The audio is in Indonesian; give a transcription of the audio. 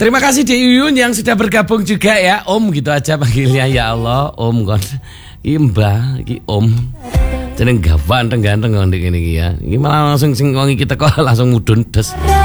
Terima kasih Dek Yuyun yang sudah bergabung juga ya. Om gitu aja panggilnya, ya Allah. Om kon. Mbah iki Om. Jeneng ganteng-ganteng ngene iki ya. Iki malah langsung sing wong iki teko langsung mudhun des.